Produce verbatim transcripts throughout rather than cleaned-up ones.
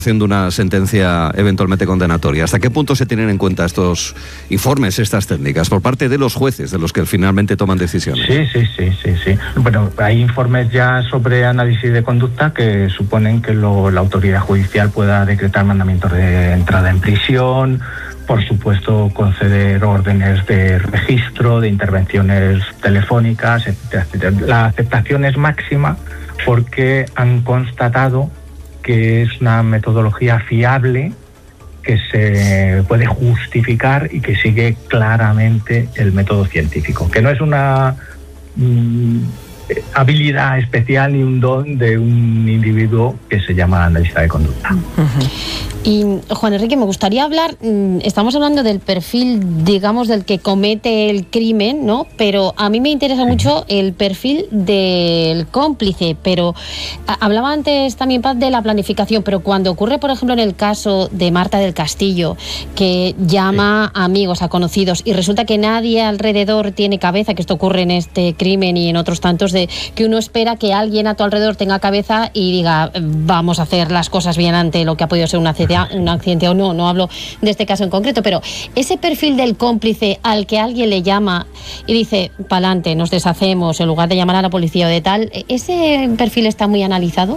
haciendo una sentencia eventualmente condenatoria. ¿Hasta qué punto se tienen en cuenta estos informes, estas técnicas, por parte de los jueces, de los que finalmente toman decisiones? Sí, sí, sí, sí, sí. Bueno, hay informes ya sobre análisis de conducta que suponen que lo, la autoridad judicial pueda decretar mandamientos de entrada en prisión, por supuesto conceder órdenes de registro, de intervenciones telefónicas, etcétera, etcétera. La aceptación es máxima porque han constatado que es una metodología fiable, que se puede justificar y que sigue claramente el método científico, que no es una mm, habilidad especial ni un don de un individuo que se llama analista de conducta. Uh-huh. Y Juan Enrique, me gustaría hablar, estamos hablando del perfil, digamos, del que comete el crimen, ¿no? Pero a mí me interesa sí. mucho el perfil del cómplice, pero hablaba antes también, Paz, de la planificación, pero cuando ocurre, por ejemplo, en el caso de Marta del Castillo, que llama sí. a amigos, a conocidos, y resulta que nadie alrededor tiene cabeza, que esto ocurre en este crimen y en otros tantos, de que uno espera que alguien a tu alrededor tenga cabeza y diga, vamos a hacer las cosas bien ante lo que ha podido ser una un accidente o no, no hablo de este caso en concreto, pero ese perfil del cómplice al que alguien le llama y dice, pa'lante, nos deshacemos, en lugar de llamar a la policía o de tal, ¿ese perfil está muy analizado?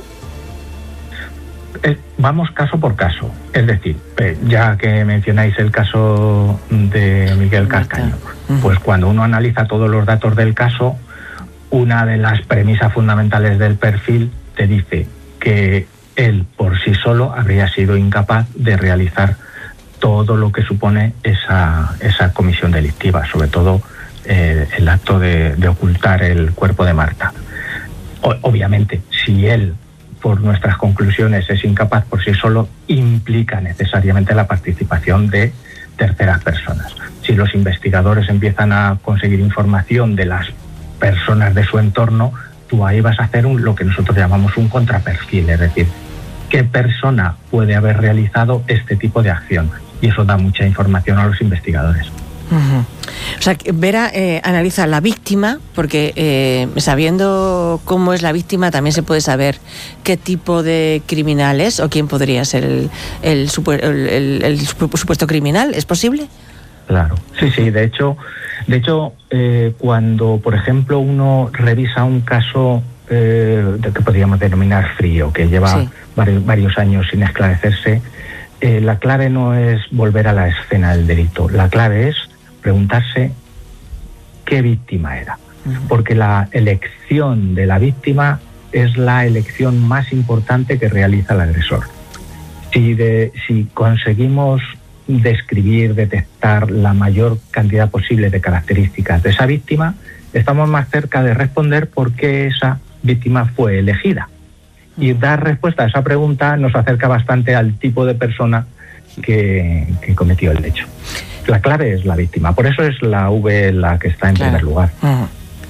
Eh, vamos caso por caso, es decir, eh, ya que mencionáis el caso de Miguel Cascaño, uh-huh. pues cuando uno analiza todos los datos del caso, una de las premisas fundamentales del perfil te dice que él por sí solo habría sido incapaz de realizar todo lo que supone esa, esa comisión delictiva, sobre todo eh, el acto de, de ocultar el cuerpo de Marta. O, obviamente, si él, por nuestras conclusiones, es incapaz por sí solo, implica necesariamente la participación de terceras personas. Si los investigadores empiezan a conseguir información de las personas de su entorno, tú ahí vas a hacer un, lo que nosotros llamamos un contraperfil, es decir, qué persona puede haber realizado este tipo de acción, y eso da mucha información a los investigadores. Uh-huh. O sea, Vera eh, analiza la víctima, porque eh, sabiendo cómo es la víctima también se puede saber qué tipo de criminal es o quién podría ser el, el, super, el, el, el supuesto criminal. ¿Es posible? Claro, sí, sí, de hecho, de hecho eh, cuando, por ejemplo, uno revisa un caso eh, de que podríamos denominar frío, que lleva sí. varios, varios años sin esclarecerse, eh, la clave no es volver a la escena del delito, la clave es preguntarse qué víctima era, uh-huh. porque la elección de la víctima es la elección más importante que realiza el agresor. Si, de, si conseguimos describir, detectar la mayor cantidad posible de características de esa víctima, estamos más cerca de responder por qué esa víctima fue elegida. Y dar respuesta a esa pregunta nos acerca bastante al tipo de persona que, que cometió el hecho. La clave es la víctima, por eso es la V la que está en claro. primer lugar. Uh-huh.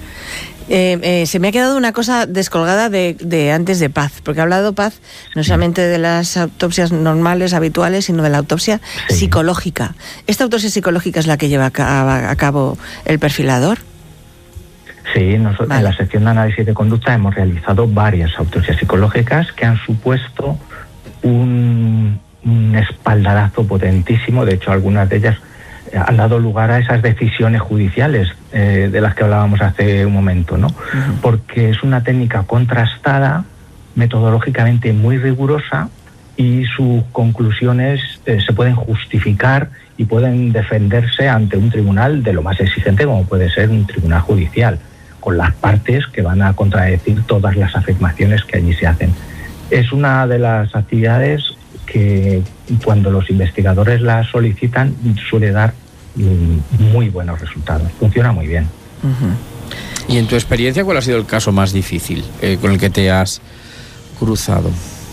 Eh, eh, se me ha quedado una cosa descolgada de, de antes de Paz, porque ha hablado Paz no solamente de las autopsias normales, habituales, sino de la autopsia sí. psicológica. ¿Esta autopsia psicológica es la que lleva a, a cabo el perfilador? Sí, nosotros vale. en la sección de análisis de conducta hemos realizado varias autopsias psicológicas que han supuesto un, un espaldarazo potentísimo. De hecho, algunas de ellas han dado lugar a esas decisiones judiciales eh, de las que hablábamos hace un momento, ¿no? Uh-huh. Porque es una técnica contrastada, metodológicamente muy rigurosa, y sus conclusiones eh, se pueden justificar y pueden defenderse ante un tribunal de lo más exigente como puede ser un tribunal judicial, con las partes que van a contradecir todas las afirmaciones que allí se hacen. Es una de las actividades que cuando los investigadores la solicitan suele dar muy buenos resultados, funciona muy bien. Uh-huh. Y en tu experiencia, ¿cuál ha sido el caso más difícil eh, con el que te has cruzado?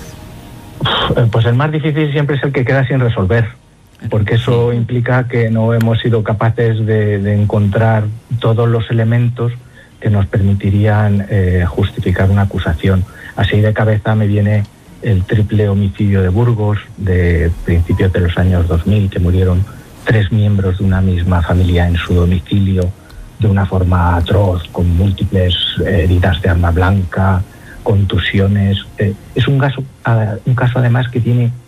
Pues el más difícil siempre es el que queda sin resolver, porque eso implica que no hemos sido capaces de, de encontrar todos los elementos que nos permitirían eh, justificar una acusación. Así de cabeza me viene el triple homicidio de Burgos de principios de los años dos mil, que murieron tres miembros de una misma familia en su domicilio de una forma atroz, con múltiples heridas de arma blanca, contusiones. Eh, es un caso, un caso además que tiene